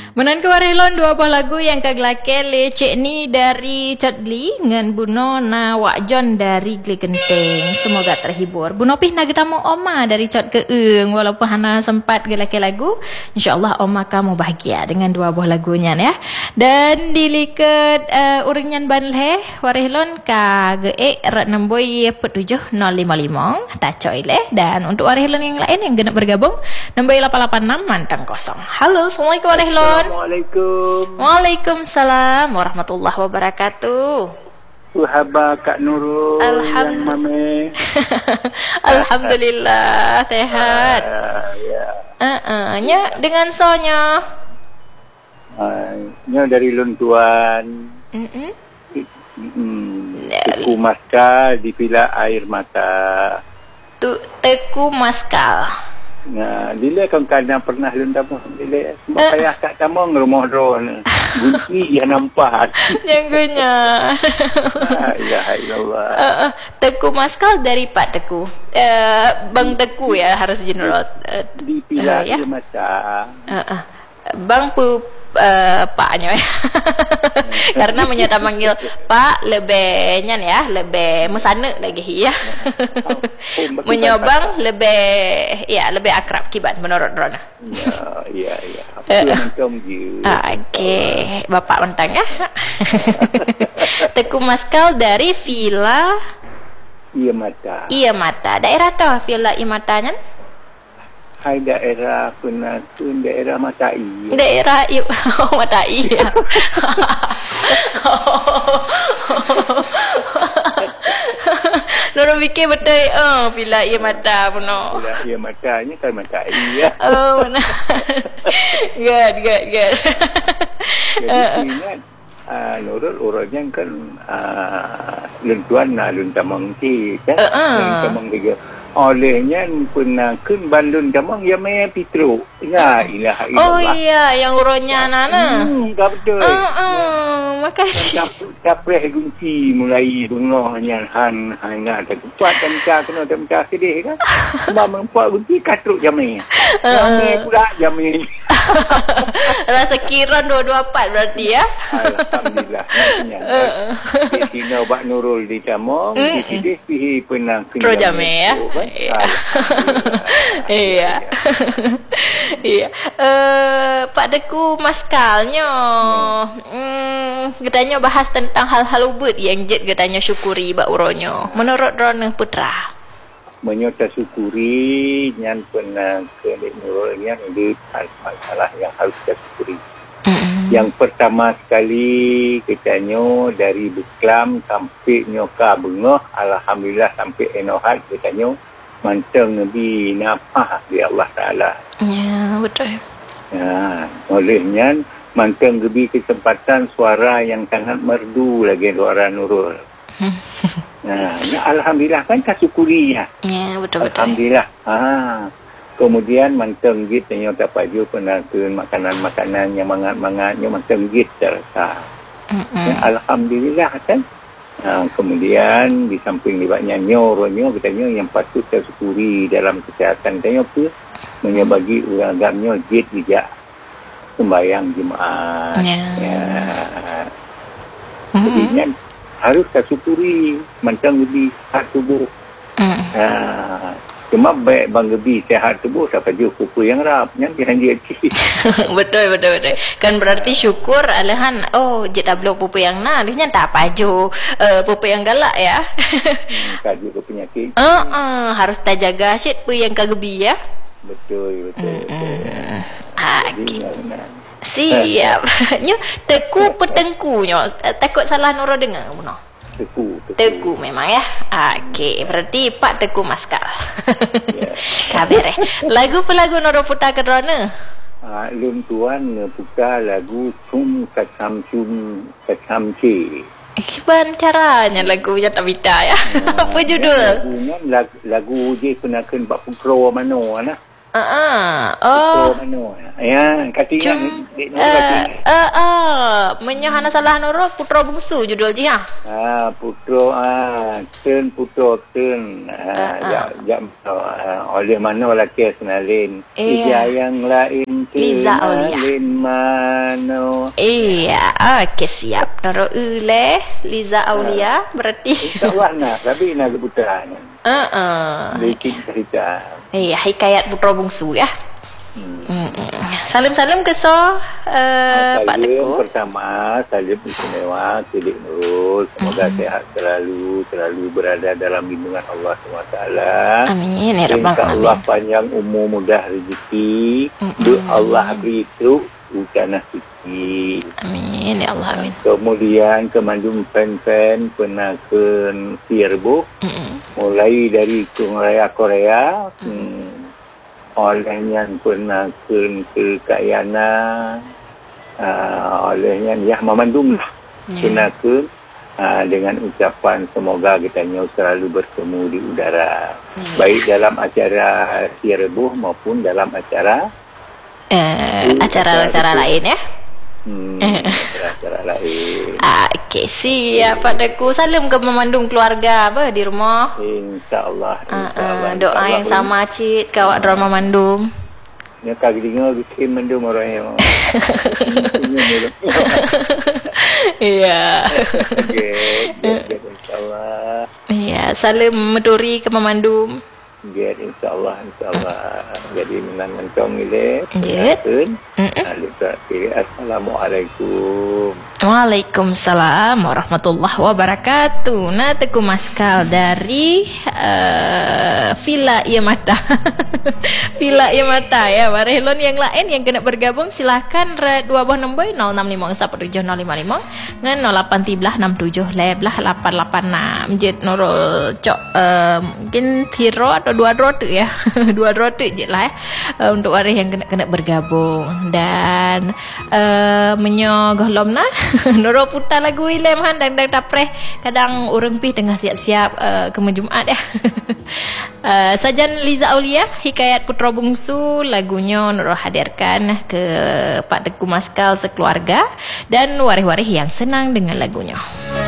Menan ke warelon dua buah lagu yang kaglakel Cik Ni dari Codli dengan Buno na Wak John dari Gli Genteng. Semoga terhibur. Buno pih na getamu Oma dari Cod Keeng walaupun hana sempat gelakel lagu. InsyaAllah Oma kamu bahagia dengan dua buah lagunya ya. Dan diliket uringan banleh warelon ka ge rat nomboi 7055 tak coy leh. Dan untuk warelon yang lain yang genap bergabung nomboi 886 mantang kosong. Halo, Assalamualaikum warelon. Assalamualaikum. Waalaikumsalam warahmatullahi wabarakatuh. Suhaba Kak Nurul yang mame. Alhamdulillah sehat. Ya. Nya dengan sonya. Nya dari Luntuan. Teku Maskal di Pila Air Mata. Teku Maskal. Nah, bila kawan-kawan pernah luntamu bila semua payah kat tamang rumah drone. Gunci yang nampak. Yang gunya. La ilaha illallah. Teku Maskal dari Pak Teku. Bang Teku ya harus general. Di Pila ya? Air Mata. Bang paknya ya. Karena menyata manggil Pak lebih nyan ya, lebih mesana lagi ya. Menyobang lebih akrab kiban menurut Rona. Ya. Apa macam je. Okey, bapak mentang ya. Teku Maskal dari Villa Ia Mata. Daerah tu Villa Imatanya? Hai daerah Penatun, daerah Matai. Daerah Matai ya. Nurul fikir betul Villa Ia Mata pun. Villa Ia Mata ni kan Matai ya. Oh benar. Good. Jadi ingat Nurul orangnya kan Luntuan Luntamang ti kan. Luntamang dia. Olehnya pernah kun balun damang ya me Petro. Ya ilaha illallah. Oh iya yang uronya nana. Tak betul. Makasih. Capres gunci mulai bengahnya han ada kuat dan kena temca sedih kan. Sebab mempuat gunci katruk jame. Jame pula jame. Rasa kiran 224 berarti ya. Alhamdulillah. Di sini Bak Nurul di Camong, di sini pihi penang Pro jame ya. Iya. Iya. Pak Deku Maskalnya getanya bahas tentang hal-hal ubud yang jet getanya syukuri bak uronyo. Menurut Rona Putra. Menyota syukuri yang pernah ke Nurul yang di masalah yang harus kita syukuri. Yang pertama sekali ketanya dari Beklam sampai nyoka bengah, alhamdulillah sampai enohat ketanya manteng Nabi napah di Allah Taala. Ya, betul. Ya, olehnya manteng gebi kesempatan suara yang sangat merdu lagi suara Nurul. Nah, alhamdulillah kan kita syukuri ya. Ya, betul. Alhamdulillah. Kemudian manteng git tanya tak paju pernah ke makanan-makanan yang mangat-mangatnya manteng git terasa. Ya, alhamdulillah kan. Kemudian di samping libatnya nyoronyo katanya yang patut kita syukuri dalam kesihatan tanya apa? Menyabagi orang agamnya git bijak sembahyang Jumaat. Ya. Kemudian harus kita syukuri manteng lebih hak tubuh. Cuma baik bang gebi sehat tubuh siapa je kuku yang rap yang dia betul kan berarti syukur alahan je tak belum pupu yang dia tak paju pupu yang galak ya. Kaju ke penyakit harus tak jaga shit pu yang kagebi ya. Betul. Siap. Nyo teku petengkunya takut salah Nurul dengar buno. Teku memang ya. Okey, berarti Pak Teku Maskal. Kabar lagu pelagu Nurul putar ke drone. Luntuan putar lagu Cum Kacamci. Gimana caranya lagunya tak bita ya? Apa judul? Lagu je kenakan bak pukro mana. Oh. Mano. Ya, katinya Menyahana salah noro putra bungsu judul je ha. Putra ten oleh mana laki senalin. Yang lain Liza Aulia. Mano. Iya, okey siap. Noro Liza Aulia berarti. Tak warna, tapi nak putra. Bikin cerita. Iya, hikayat putra bungsu ya. Salim-salim ke Pak Teguh. Pertama, salim istimewa ke Dik Nurul. Semoga sehat selalu berada dalam lindungan Allah SWT. Amin ya rabbal alamin. Allah panjang umur, mudah rezeki. Allah beri itu tanah suci. Amin ya Allah amin. Kemudian kemandung fan-fan pernah ke Sirbo. Mulai dari Raya Korea. Olehnya pernah ke Kayana, olehnya Mamandum lah pernah ke dengan ucapan semoga kita selalu bertemu di udara, baik dalam acara Sirebo maupun dalam acara lain ya. Acara lain. Okey, siap Pak Teguh. Salam ke memandung keluarga di rumah. InsyaAllah. Doa yang sama cik ke awak drama mandum. Ya kaki dengar bikin mandum orang yang. Iya. Okey, insyaAllah. Iya, salam meduri ke memandum. InsyaAllah. Jadi menang-mentong ini. Assalamualaikum. Waalaikumsalam warahmatullahi wabarakatuh. Nah, Teguh Maskal dari Villa Yamata. Villa Yamata ya. Warelon yang lain yang kena bergabung silakan 2 buah nombor 06517055 dengan 081367 jet nurul cok mungkin tiro atau 2 rot ya. 2 rot je lah untuk waris yang kena bergabung dan menyogohlomna noro putar lagu Ilham Han dan tapreh kadang orang pi tengah siap-siap ke Jumaat ya. Sajan Liza Aulia hikayat putra bungsu lagunya noro hadirkan ke Pak Teguh Maskal sekeluarga dan waris-waris yang senang dengan lagunya.